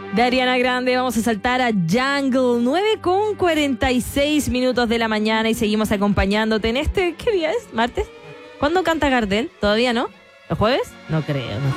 De Ariana Grande vamos a saltar a Jungle, 9:46 de la mañana y seguimos acompañándote en este, ¿qué día es? ¿Martes? ¿Cuándo canta Gardel? ¿Todavía no? ¿Los jueves? No creo.